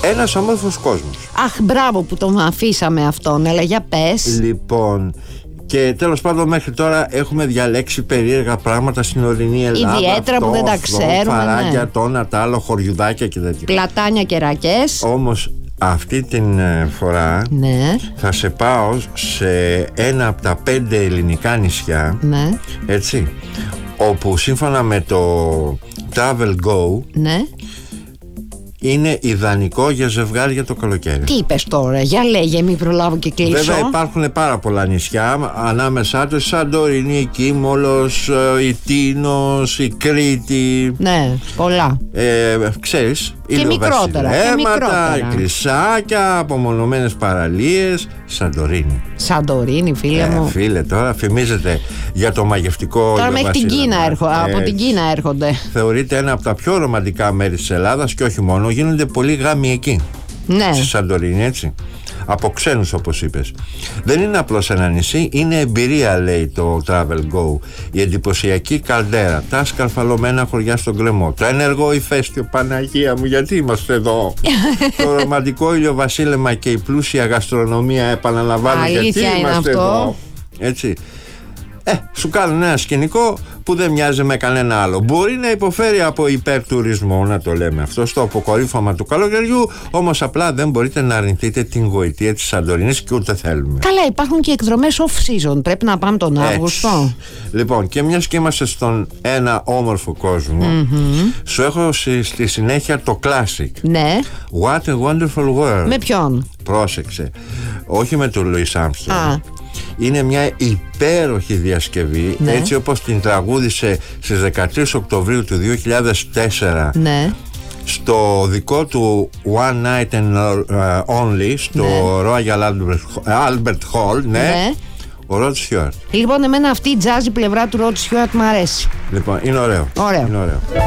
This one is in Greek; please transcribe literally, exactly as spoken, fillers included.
Ένας όμορφος κόσμος. Αχ, μπράβο που τον αφήσαμε αυτόν, αλλά για πες. Λοιπόν, και τέλος πάντων μέχρι τώρα έχουμε διαλέξει περίεργα πράγματα στην ορεινή Ελλάδα. Ιδιαίτερα αυτό, που δεν τα αυτό, ξέρουμε. Φαράγγια, ναι. τόνα, τ' άλλο, χωριουδάκια και τέτοια. Πλατάνια και ρακές. Όμως αυτή την φορά Ναι. θα σε πάω σε ένα από τα πέντε ελληνικά νησιά. Ναι. Έτσι, όπου σύμφωνα με το Travel Go Ναι. είναι ιδανικό για ζευγάρια το καλοκαίρι. Τι είπες τώρα, για λέγε, μην προλάβω και κλείσω. Βέβαια υπάρχουν πάρα πολλά νησιά, ανάμεσά τους Σαντορίνη, η Κίμολος, η Τίνος, η Κρήτη. Ναι, πολλά. Ε, ξέρεις, Και μικρότερα, και μικρότερα. εκκλησάκια, απομονωμένες παραλίες. Σαντορίνη. Σαντορίνη, φίλε Ε, μου. φίλε, τώρα φημίζεται για το μαγευτικό. Τώρα μέχρι την ηλιοβασίλεμα. Κίνα έρχο, από Ε, την Κίνα έρχονται. Θεωρείται ένα από τα πιο ρομαντικά μέρη της Ελλάδας και όχι μόνο, γίνονται πολλοί γάμοι εκεί. Ναι. Στη Σαντορίνη, έτσι. Από ξένους, όπως είπες. Δεν είναι απλώς ένα νησί, είναι εμπειρία, λέει το Travel Go. Η εντυπωσιακή καλντέρα, τα σκαρφαλωμένα χωριά στον Κρεμό, το ενεργό ηφαίστειο, Παναγία μου, γιατί είμαστε εδώ. Το ρομαντικό ηλιοβασίλεμα και η πλούσια γαστρονομία, επαναλαμβάνω, γιατί Αλήθεια είναι είμαστε αυτό. εδώ. Έτσι. Ε, σου κάνουν ένα σκηνικό που δεν μοιάζει με κανένα άλλο. Μπορεί να υποφέρει από υπερτουρισμό, να το λέμε αυτό, στο αποκορύφωμα του καλοκαιριού, όμως απλά δεν μπορείτε να αρνηθείτε την γοητεία της Σαντορίνης και ούτε θέλουμε. Καλά, υπάρχουν και εκδρομές off-season. Πρέπει να πάμε τον Έτσι. Αύγουστο. Λοιπόν, και μιας και είμαστε στον ένα όμορφο κόσμο, mm-hmm. σου έχω στη, στη συνέχεια το classic. Ναι. What a wonderful world. Με ποιον? Πρόσεξε. Όχι με τον Louis Armstrong. Α. Είναι μια υπέροχη διασκευή, Ναι. έτσι όπως την τραγούδισε στις δεκατρείς Οκτωβρίου του δύο χιλιάδες τέσσερα Ναι. στο δικό του One Night and uh, Only στο Ναι. Royal Albert, Albert Hall, ναι, Ναι. ο Rod Stewart. Λοιπόν, εμένα αυτή η τζάζι πλευρά του Rod Stewart μου αρέσει. Λοιπόν, είναι ωραίο. Ωραίο. Είναι ωραίο.